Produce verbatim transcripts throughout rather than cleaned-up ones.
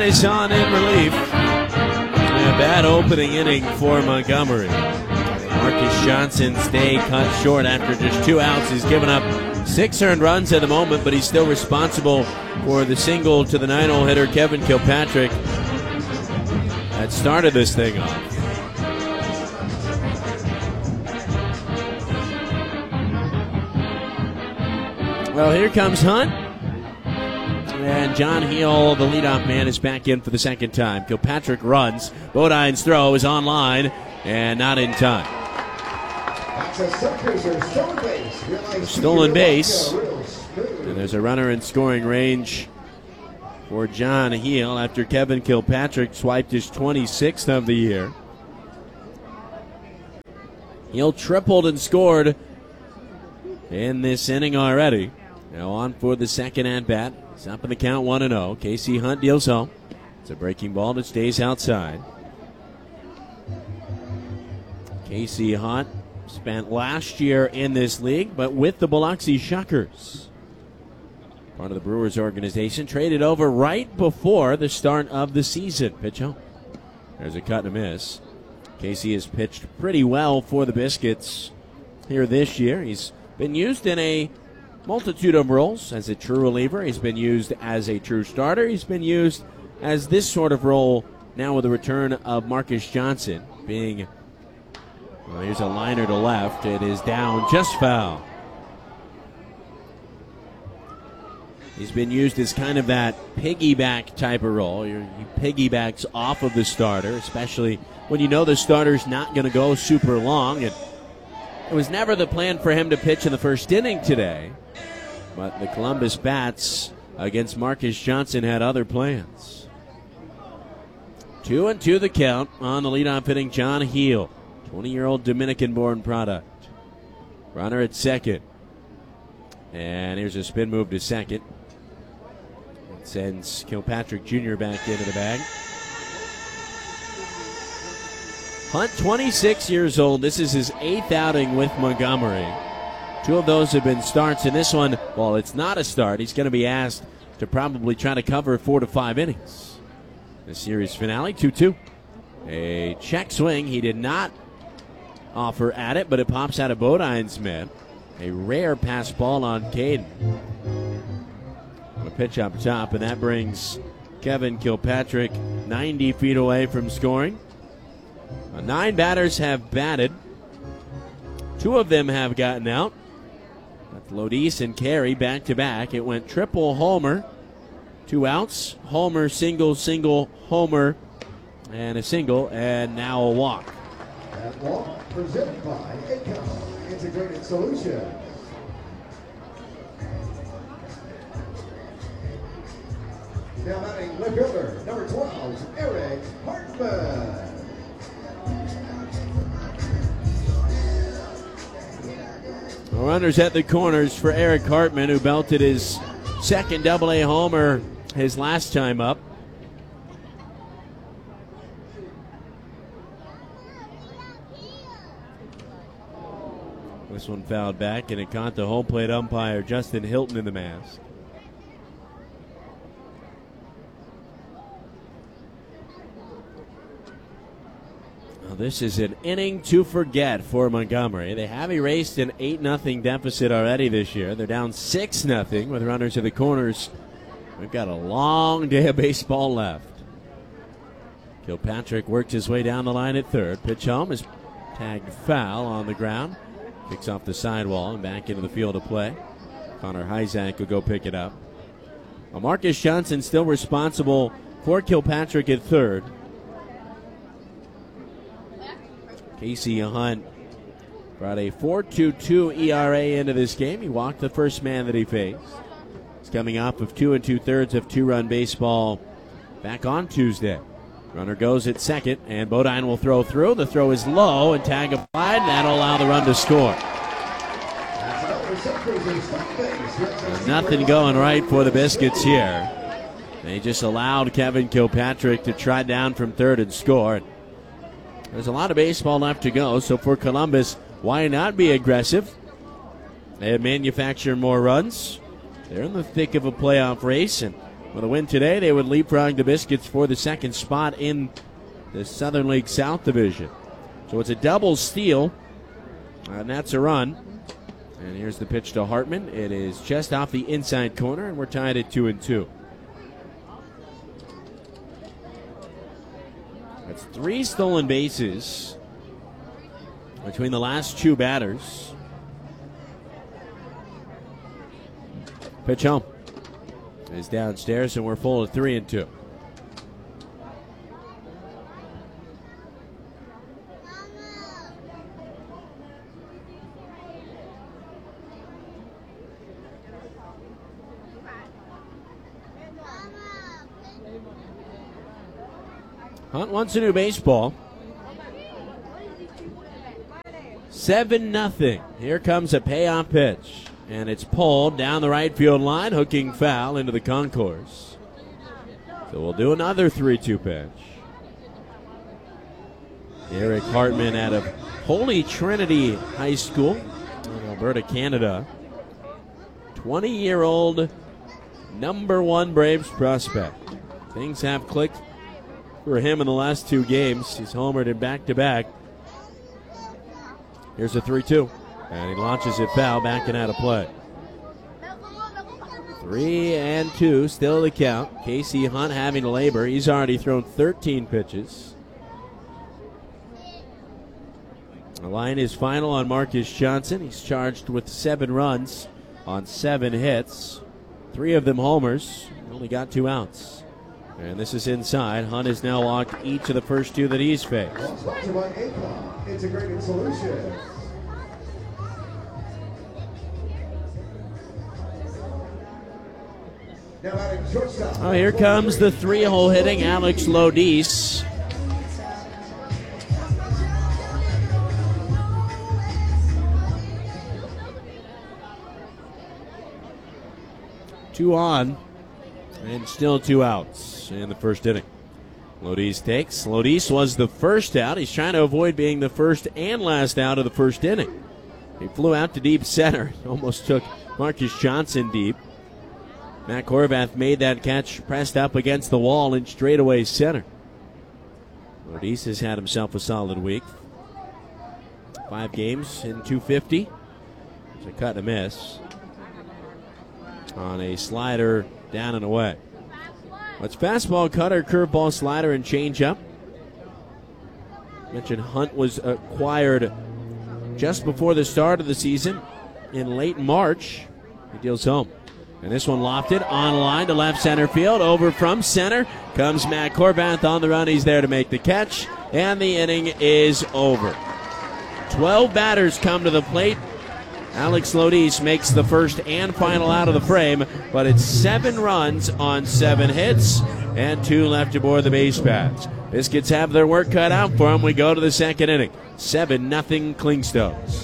Hunt is on in relief. A bad opening inning for Montgomery. Marcus Johnson's day cut short after just two outs. He's given up six earned runs at the moment, but he's still responsible for the single to the nine-hole hitter Kevin Kilpatrick that started this thing off. Well, here comes Hunt. And John Heel, the leadoff man, is back in for the second time. Kilpatrick runs. Bodine's throw is on line and not in time. Stolen base. And there's a runner in scoring range for John Heel after Kevin Kilpatrick swiped his twenty-sixth of the year. Heel tripled and scored in this inning already. Now on for the second at-bat. It's up in the count one and oh. Casey Hunt deals home. It's a breaking ball that stays outside. Casey Hunt spent last year in this league, but with the Biloxi Shuckers. Part of the Brewers organization. Traded over right before the start of the season. Pitch home. There's a cut and a miss. Casey has pitched pretty well for the Biscuits here this year. He's been used in a multitude of roles. As a true reliever, he's been used as a true starter. He's been used as this sort of role now with the return of Marcus Johnson. Being, well, here's a liner to left. It is down, just foul. He's been used as kind of that piggyback type of role. He piggybacks off of the starter, especially when you know the starter's not going to go super long. And it was never the plan for him to pitch in the first inning today. But the Columbus Bats against Marcus Johnson had other plans. Two and two the count on the leadoff hitting John Heel, twenty-year-old Dominican-born product. Runner at second. And here's a spin move to second. It sends Kilpatrick Junior back into the bag. Hunt, twenty-six years old. This is his eighth outing with Montgomery. Two of those have been starts, and this one, well, it's not a start. He's going to be asked to probably try to cover four to five innings. The series finale, two two. A check swing. He did not offer at it, but it pops out of Bodine's mitt. A rare pass ball on Caden. A pitch up top, and that brings Kevin Kilpatrick ninety feet away from scoring. Nine batters have batted. Two of them have gotten out. That's Lodis and Carey back to back. It went triple homer. Two outs. Homer, single, single, homer, and a single, and now a walk. That walk presented by Acom Integrated Solutions. Now batting left fielder, number twelve, Eric Hartman. Runners at the corners for Eric Hartman, who belted his second double A homer his last time up. This one fouled back, and it caught the home plate umpire Justin Hilton in the mask. This is an inning to forget for Montgomery. They have erased an eight nothing deficit already this year. They're down six nothing with runners at the corners. We've got a long day of baseball left. Kilpatrick worked his way down the line at third. Pitch home is tagged foul on the ground. Kicks off the sidewall and back into the field of play. Connor Hyzak will go pick it up. Well, Marcus Johnson still responsible for Kilpatrick at third. Casey Hunt brought a four two two E R A into this game. He walked the first man that he faced. He's coming off of two and two-thirds of two-run baseball back on Tuesday. Runner goes at second, and Bodine will throw through. The throw is low, and tag applied, and that'll allow the run to score. There's nothing going right for the Biscuits here. They just allowed Kevin Kilpatrick to try down from third and score. There's a lot of baseball left to go, so for Columbus, why not be aggressive and manufacture more runs? They're in the thick of a playoff race, and With a win today, they would leapfrog the Biscuits for the second spot in the Southern League South Division. So it's a double steal, and that's a run. And here's the pitch to Hartman. It is just off the inside corner, and we're tied at two and two. That's three stolen bases between the last two batters. Pitch home is downstairs, and we're full of three and two. Hunt wants a new baseball. seven nothing. Here comes a payoff pitch. And it's pulled down the right field line, hooking foul into the concourse. So we'll do another three two pitch. Eric Hartman out of Holy Trinity High School in Alberta, Canada. twenty-year-old number one Braves prospect. Things have clicked for him in the last two games. He's homered in back-to-back. Here's a three two. And he launches it foul, backing out of play. Three and two, still the count. Casey Hunt having to labor. He's already thrown thirteen pitches. The line is final on Marcus Johnson. He's charged with seven runs on seven hits. Three of them homers. Only got two outs. And this is inside. Hunt has now walked each of the first two that he's faced. Sponsored by A C O M Integrated Solutions. Now batting shortstop. Oh, here comes the three-hole hitting Alex Lodis. Two on, and still two outs in the first inning. Lodis takes. Lodis was the first out. He's trying to avoid being the first and last out of the first inning. He flew out to deep center. Almost took Marcus Johnson deep. Matt Horvath made that catch, pressed up against the wall in straightaway center. Lodis has had himself a solid week. Five games in two fifty. It's a cut and a miss on a slider down and away. It's fastball, cutter, curveball, slider, and changeup. Mentioned Hunt was acquired just before the start of the season in late March. He deals home. And this one lofted on line to left center field. Over from center comes Matt Horvath on the run. He's there to make the catch. And the inning is over. twelve batters come to the plate. Alex Lodis makes the first and final out of the frame, but it's seven runs on seven hits and two left aboard the base paths. Biscuits have their work cut out for them. We go to the second inning. seven nothing Clingstones.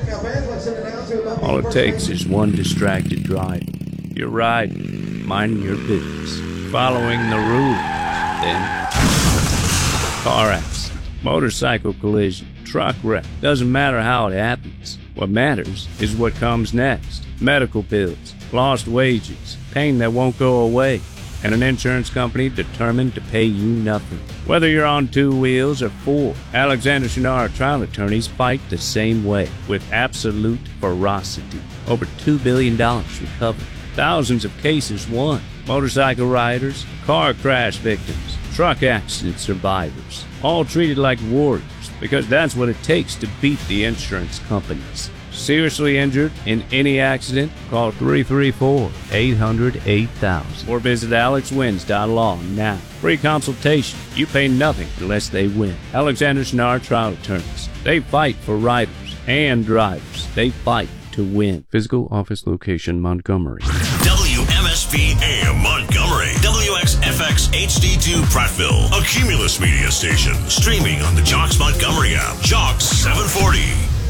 All it takes is one distracted driver. You're riding, minding your business, following the rules. Then, car accident, motorcycle collision, truck wreck. Doesn't matter how it happens. What matters is what comes next. Medical bills, lost wages, pain that won't go away, and an insurance company determined to pay you nothing. Whether you're on two wheels or four, Alexander Shunnarah trial attorneys fight the same way with absolute ferocity. Over two billion dollars recovered. Thousands of cases won. Motorcycle riders, car crash victims, truck accident survivors, all treated like warriors because that's what it takes to beat the insurance companies. Seriously injured in any accident? Call three three four, eight hundred, eight thousand or visit alex wins dot law now. Free consultation. You pay nothing unless they win. Alexander Shunnarah trial attorneys. They fight for riders and drivers. They fight to win. Physical office location, Montgomery. W M S P A M Montgomery. W X F X H D two Prattville. A Cumulus media station. Streaming on the Jocks Montgomery app. Jocks seven forty.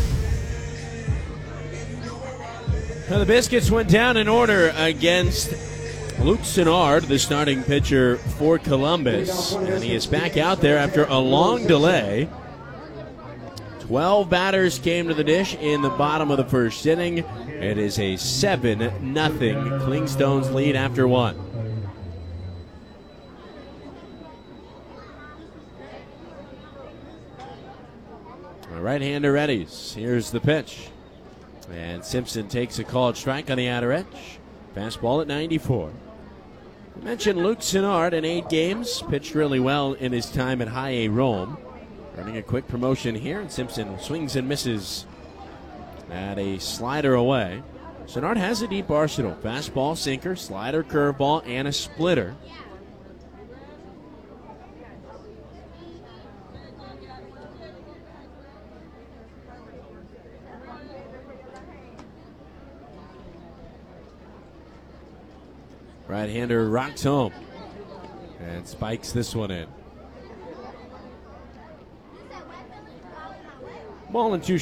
Now the Biscuits went down in order against Luke Sinnard, the starting pitcher for Columbus. And he is back out there after a long delay. twelve batters came to the dish in the bottom of the first inning. It is a seven nothing Clingstones lead after one. The right-hander readies. Here's the pitch. And Simpson takes a called strike on the outer edge. Fastball at ninety-four. I mentioned Luke Sinnard in eight games. Pitched really well in his time at High A Rome. Running a quick promotion here, and Simpson swings and misses at a slider away. Sinnard has a deep arsenal. Fastball, sinker, slider, curveball, and a splitter. Right-hander rocks home and spikes this one in. Ball and two